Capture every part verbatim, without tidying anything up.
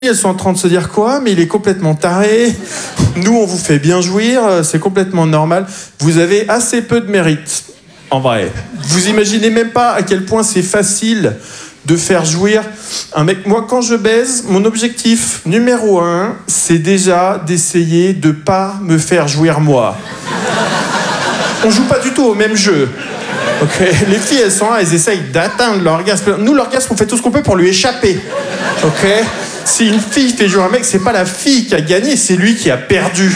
Elles sont en train de se dire quoi, mais il est complètement taré. Nous, on vous fait bien jouir, c'est complètement normal. Vous avez assez peu de mérite, en vrai. Vous imaginez même pas à quel point c'est facile de faire jouir un mec. Moi, quand je baise, mon objectif numéro un, c'est déjà d'essayer de pas me faire jouir moi. On joue pas du tout au même jeu. Okay. Les filles, elles sont là, elles essayent d'atteindre l'orgasme. Nous, l'orgasme, on fait tout ce qu'on peut pour lui échapper. Ok ? Si une fille fait jouer un mec, c'est pas la fille qui a gagné, c'est lui qui a perdu.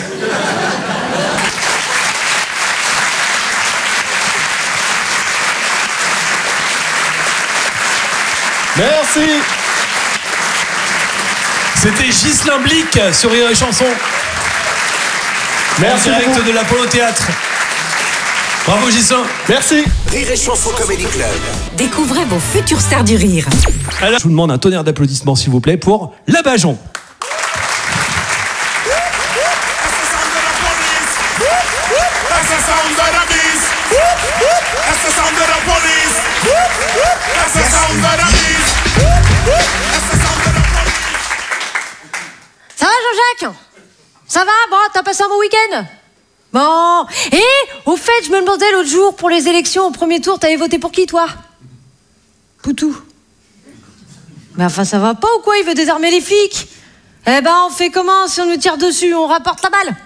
Merci. C'était Ghislain Blic sur Rire et Chanson. Merci. En direct de l'Apollo Théâtre. Bravo Ghislain. Merci. Rire et Chanson Comedy Club. Découvrez vos futures stars du rire. Alors, je vous demande un tonnerre d'applaudissements s'il vous plaît pour la Bajon. Ça va Jean-Jacques? Ça va? Bon, t'as passé un bon week-end? Bon. Et au fait, je me demandais l'autre jour, pour les élections au premier tour, t'avais voté pour qui, toi? Poutou. Mais enfin, ça va pas ou quoi? Il veut désarmer les flics. Eh ben, on fait comment si on nous tire dessus? On rapporte la balle.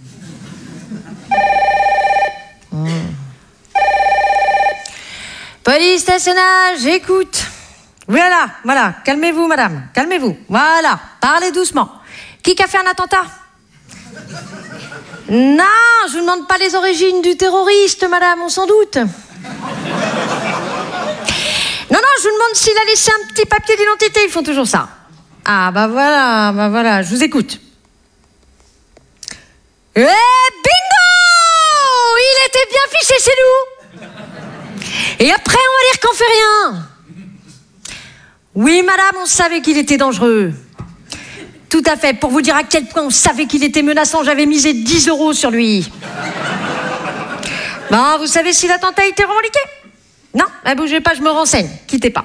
Mmh. Police nationale, j'écoute. Voilà, voilà, calmez-vous, madame, calmez-vous. Voilà, parlez doucement. Qui a fait un attentat? Non, je vous demande pas les origines du terroriste, madame, on s'en doute. Non, non, je vous demande s'il a laissé un petit papier d'identité, ils font toujours ça. Ah, bah voilà, bah voilà, je vous écoute. Eh, bingo! Il était bien fiché chez nous. Et après, on va dire qu'on fait rien. Oui, madame, on savait qu'il était dangereux. Tout à fait. Pour vous dire à quel point on savait qu'il était menaçant, j'avais misé dix euros sur lui. Bon, vous savez si l'attentat a été revendiqué? Non, ne bougez pas, je me renseigne. Quittez pas.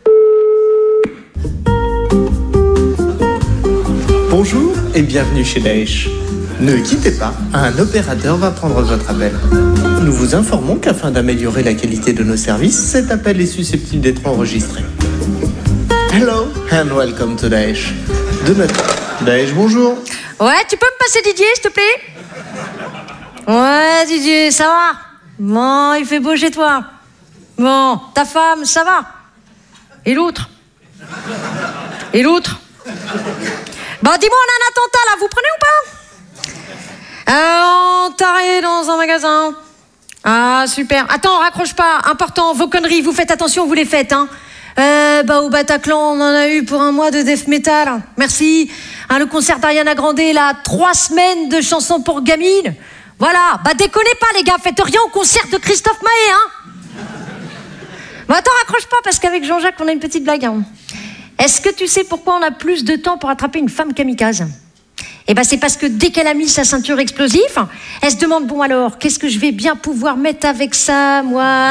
Bonjour et bienvenue chez Daesh. Ne quittez pas, un opérateur va prendre votre appel. Nous vous informons qu'afin d'améliorer la qualité de nos services, cet appel est susceptible d'être enregistré. Hello and welcome to Daesh. De notre... Daesh, bonjour. Ouais, tu peux me passer Didier, s'il te plaît? Ouais, Didier, ça va? Bon, il fait beau chez toi. Bon, ta femme, ça va? Et l'autre? Et l'autre? Bon, dis-moi, on a un attentat, là, vous prenez ou pas? Euh, entaré dans un magasin. Ah, super. Attends, raccroche pas. Important, vos conneries, vous faites attention, vous les faites, hein. Euh, bah, au Bataclan, on en a eu pour un mois de death metal. Merci. Hein, le concert d'Ariana Grande, là, trois semaines de chansons pour gamines. Voilà. Bah, déconnez pas, les gars. Faites rien au concert de Christophe Maé, hein. Bon, attends, raccroche pas, parce qu'avec Jean-Jacques, on a une petite blague, hein. Est-ce que tu sais pourquoi on a plus de temps pour attraper une femme kamikaze? Eh ben, c'est parce que dès qu'elle a mis sa ceinture explosive, elle se demande, bon alors, qu'est-ce que je vais bien pouvoir mettre avec ça, moi?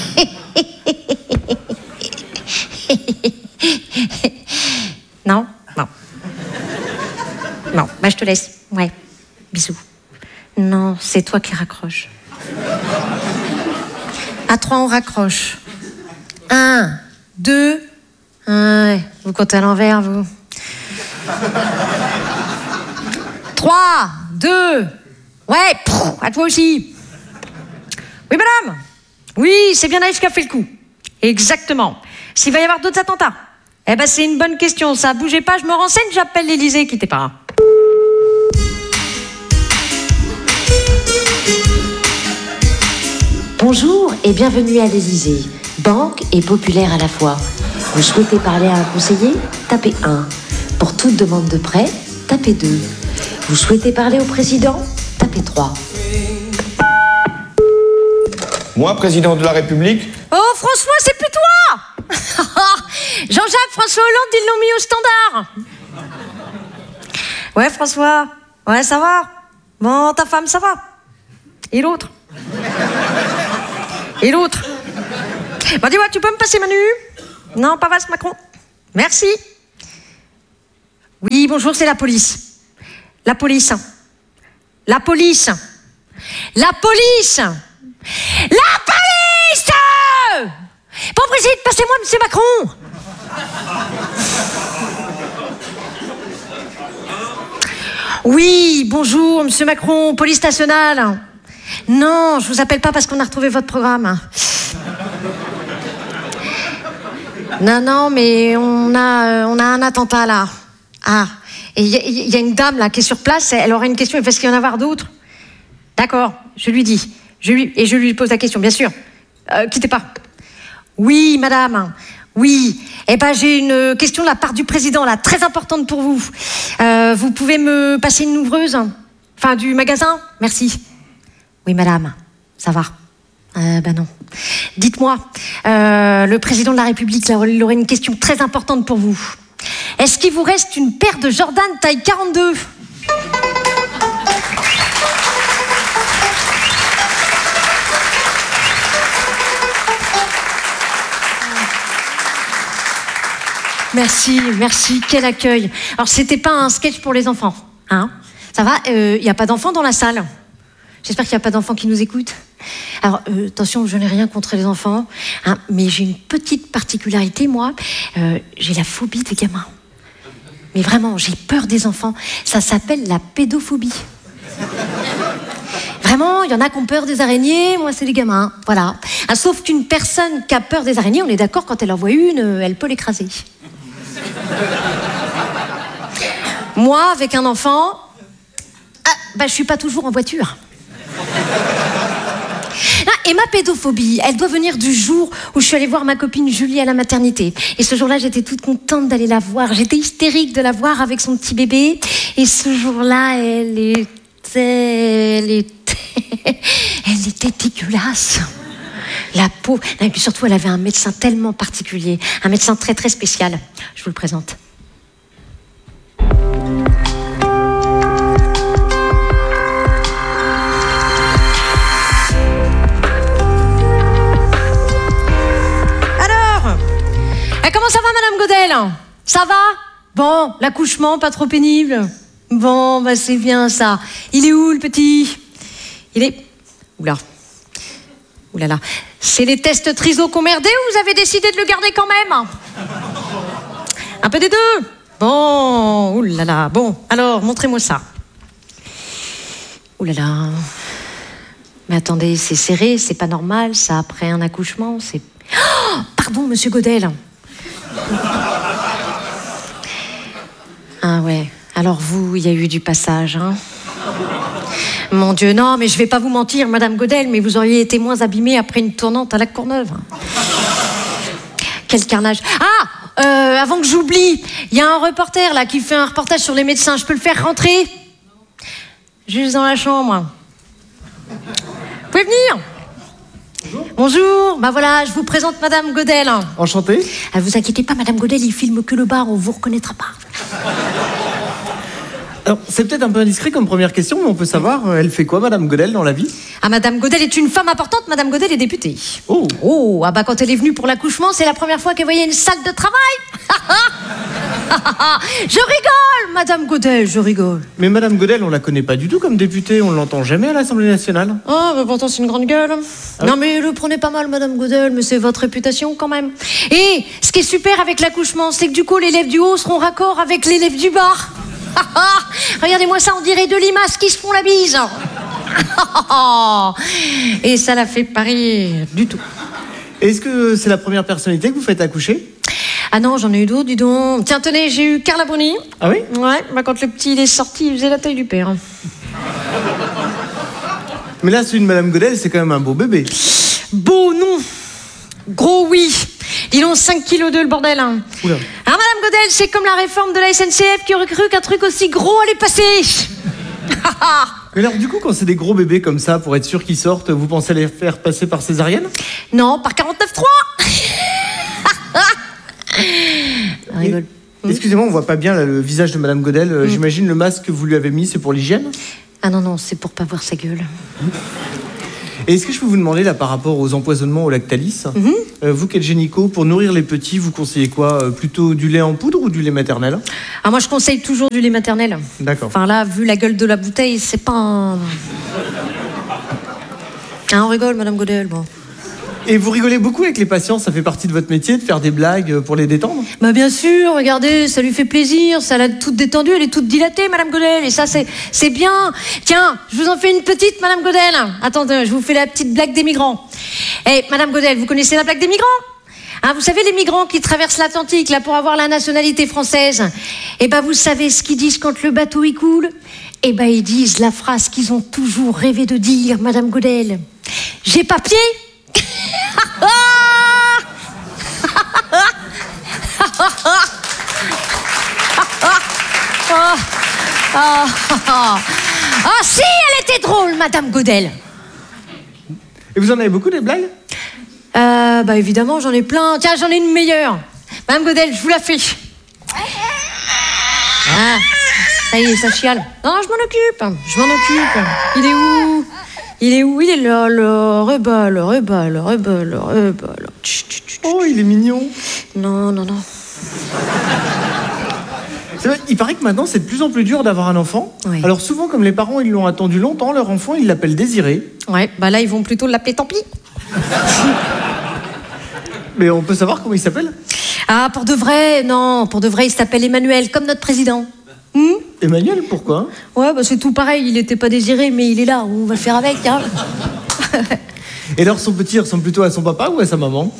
Non, non. Non, bah je te laisse. Ouais, bisous. Non, c'est toi qui raccroches. À trois, on raccroche. Un, deux... Ouais, vous comptez à l'envers, vous. Trois, deux... Ouais, pff, à toi aussi. Oui, madame. Oui, c'est bien Daesh qui a fait le coup. Exactement. S'il va y avoir d'autres attentats? Eh ben, c'est une bonne question, ça. Bougez pas, je me renseigne, j'appelle l'Élysée, quittez pas. Bonjour et bienvenue à l'Élysée, banque et populaire à la fois. Vous souhaitez parler à un conseiller? Tapez un. Pour toute demande de prêt, tapez deux. Vous souhaitez parler au président? Tapez trois. Moi, président de la République? Oh, François, c'est plus toi! Jean-Jacques, François Hollande, ils l'ont mis au standard. Ouais, François. Ouais, ça va. Bon, ta femme, ça va. Et l'autre? Et l'autre? Bon, dis-moi, tu peux me passer Manu? Non, pas Valls Macron. Merci. Oui, bonjour, c'est la police. La police. La police. La police. La police. Bon, président, passez-moi monsieur Macron. Oui, bonjour, monsieur Macron, police nationale. Non, je vous appelle pas parce qu'on a retrouvé votre programme. Non, non, mais on a, on a un attentat là. Ah, et il y, y a une dame là qui est sur place, elle aura une question, est-ce qu'il y en avoir d'autres? D'accord, je lui dis. Je lui, et je lui pose la question, bien sûr. Euh, quittez pas. Oui, madame. Oui. Eh ben, j'ai une question de la part du président, là, très importante pour vous. Euh, vous pouvez me passer une ouvreuse? Enfin, du magasin? Merci. Oui, madame. Ça va. Euh, ben non. Dites-moi, euh, le président de la République, là, il aurait une question très importante pour vous. Est-ce qu'il vous reste une paire de Jordan taille quarante-deux? Merci, merci, quel accueil. Alors, c'était pas un sketch pour les enfants, hein? Ça va, il euh, n'y a pas d'enfants dans la salle? J'espère qu'il n'y a pas d'enfants qui nous écoutent. Alors, euh, attention, je n'ai rien contre les enfants, hein, mais j'ai une petite particularité, moi. Euh, j'ai la phobie des gamins. Mais vraiment, j'ai peur des enfants. Ça s'appelle la pédophobie. Vraiment, il y en a qui ont peur des araignées, moi c'est les gamins, voilà. Ah, sauf qu'une personne qui a peur des araignées, on est d'accord, quand elle en voit une, elle peut l'écraser. Moi, avec un enfant, ah, bah, je suis pas toujours en voiture. Ah, et ma pédophobie, elle doit venir du jour où je suis allée voir ma copine Julie à la maternité. Et ce jour-là, j'étais toute contente d'aller la voir. J'étais hystérique de la voir avec son petit bébé. Et ce jour-là, elle était... Elle était... elle était dégueulasse. La pauvre. Et puis surtout, elle avait un médecin tellement particulier. Un médecin très, très spécial. Je vous le présente. Comment ça va, Madame Godel? Ça va? Bon, l'accouchement, pas trop pénible? Bon, bah c'est bien ça. Il est où, le petit? Il est... Oula. Oulala. C'est les tests triso qu'on merdé ou vous avez décidé de le garder quand même? Un peu des deux? Bon, oulala. Bon, alors, montrez-moi ça. Oulala. Mais attendez, c'est serré, c'est pas normal, ça, après un accouchement, c'est... Oh, pardon, Monsieur Godel. Ah ouais, alors vous, il y a eu du passage, hein? Mon Dieu, non, mais je vais pas vous mentir, Madame Godel, mais vous auriez été moins abîmée après une tournante à la Courneuve. Quel carnage. Ah, euh, avant que j'oublie, il y a un reporter là qui fait un reportage sur les médecins, je peux le faire rentrer? Juste dans la chambre. Vous pouvez venir? Bonjour. Bonjour, bah voilà, je vous présente Madame Godel. Enchanté. Ah, vous inquiétez pas, Madame Godel, il filme que le bar, on vous reconnaîtra pas. Alors, c'est peut-être un peu indiscret comme première question, mais on peut savoir, elle fait quoi, Madame Godel, dans la vie? Ah, Madame Godel est une femme importante, Madame Godel est députée. Oh. Oh, ah bah quand elle est venue pour l'accouchement, c'est la première fois qu'elle voyait une salle de travail. Je rigole, Madame Godel, je rigole. Mais Madame Godel, on la connaît pas du tout comme députée, on l'entend jamais à l'Assemblée nationale. Oh, bah pourtant c'est une grande gueule. Ah non, oui. mais le prenez pas mal, Madame Godel, mais c'est votre réputation quand même. Et ce qui est super avec l'accouchement, c'est que du coup, l'élève du haut seront raccord avec l'élève du bas. Regardez-moi ça, on dirait deux limaces qui se font la bise. Et ça la fait pas rire du tout. Est-ce que c'est la première personnalité que vous faites accoucher? Ah non, j'en ai eu d'autres, dis donc. Tiens, tenez, j'ai eu Carla Bruni. Ah oui? Ouais, bah quand le petit il est sorti, il faisait la taille du père. Mais là, celui de Madame Godel, c'est quand même un beau bébé. Beau, non. Gros, oui. Dis donc, cinq kilos deux, le bordel. Hein. Oula. Ah, Madame Godel, c'est comme la réforme de la S N C F qui aurait cru qu'un truc aussi gros allait passer. Mais alors, du coup, quand c'est des gros bébés comme ça, pour être sûr qu'ils sortent, vous pensez les faire passer par césarienne? Non, par quarante-neuf trois. Rigole. Excusez-moi, on voit pas bien là, le visage de Madame Godel. Mm. J'imagine le masque que vous lui avez mis, c'est pour l'hygiène? Ah non, non, c'est pour pas voir sa gueule. Et est-ce que je peux vous demander, là, par rapport aux empoisonnements au Lactalis, Mhm. euh, vous qui êtes gynéco, pour nourrir les petits, vous conseillez quoi? Euh, Plutôt du lait en poudre ou du lait maternel? Ah, moi, je conseille toujours du lait maternel. D'accord. Enfin, là, vu la gueule de la bouteille, c'est pas un... Ah, on rigole, Madame Godel, bon. Et vous rigolez beaucoup avec les patients, ça fait partie de votre métier de faire des blagues pour les détendre? Bah bien sûr, regardez, ça lui fait plaisir, ça l'a toute détendue, elle est toute dilatée, Madame Godel, et ça c'est c'est bien. Tiens, je vous en fais une petite, Madame Godel. Attendez, je vous fais la petite blague des migrants. Eh, Madame Godel, vous connaissez la blague des migrants? Hein, vous savez, les migrants qui traversent l'Atlantique là pour avoir la nationalité française. Eh ben, vous savez ce qu'ils disent quand le bateau y coule? Eh ben, ils disent la phrase qu'ils ont toujours rêvé de dire, Madame Godel. J'ai papier. Ah oh, si, elle était drôle, Madame Godel. Et vous en avez beaucoup des blagues? Euh, bah évidemment, j'en ai plein. Tiens, j'en ai une meilleure. Madame Godel, je vous la fais. Ah, ça y est, ça chiale. Non, je m'en occupe, je m'en occupe. Il est où? Il est où? Il est là, le rebelle, le rebelle, le rebelle, le rebelle. Oh, il est mignon. Non, non, non. C'est vrai, il paraît que maintenant, c'est de plus en plus dur d'avoir un enfant. Oui. Alors souvent, comme les parents, ils l'ont attendu longtemps, leur enfant, ils l'appellent Désiré. Ouais, bah là, ils vont plutôt l'appeler tant pis. Mais on peut savoir comment il s'appelle? Ah, pour de vrai, non, pour de vrai, il s'appelle Emmanuel, comme notre président. Hmm? Emmanuel, pourquoi? Ouais, bah c'est tout pareil, il était pas désiré, mais il est là, on va le faire avec, hein. Et alors, son petit, il ressemble plutôt à son papa ou à sa maman?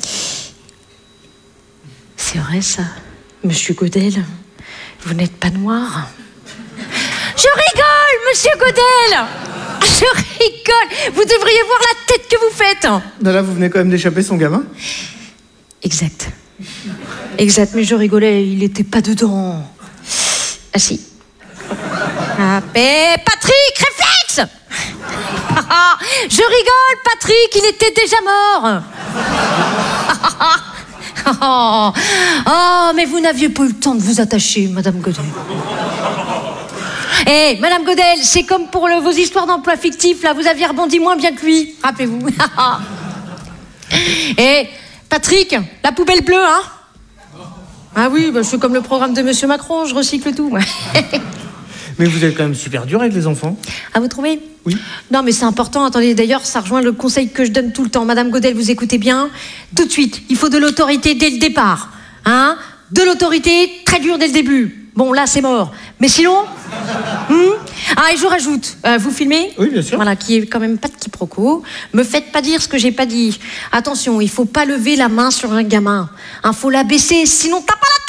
C'est vrai, ça. Monsieur Godel, vous n'êtes pas noir. Je rigole, Monsieur Godel. Je rigole. Vous devriez voir la tête que vous faites. Ben là, vous venez quand même d'échapper son gamin? Exact. Exact, mais je rigolais, il était pas dedans. Ah si. Ah, mais Patrick, réflexe. Je rigole, Patrick, il était déjà mort. Oh, oh, mais vous n'aviez pas eu le temps de vous attacher, Madame Godel. Eh, hey, Madame Godel, c'est comme pour le, vos histoires d'emploi fictifs, là, vous aviez rebondi moins bien que lui, rappelez-vous. Eh, hey, Patrick, la poubelle bleue, hein? Ah oui, bah, je suis comme le programme de Monsieur Macron, je recycle tout. Mais vous êtes quand même super dur avec les enfants. Ah, vous trouvez? Oui. Non, mais c'est important. Attendez, d'ailleurs, ça rejoint le conseil que je donne tout le temps. Madame Godel, vous écoutez bien? Tout de suite, il faut de l'autorité dès le départ. Hein? De l'autorité très dure dès le début. Bon, là, c'est mort. Mais sinon... hmm ah, et je rajoute, euh, vous filmez? Oui, bien sûr. Voilà, qui est quand même pas de quiproquo. Me faites pas dire ce que j'ai pas dit. Attention, il faut pas lever la main sur un gamin. Il faut la baisser, sinon t'as pas la tête.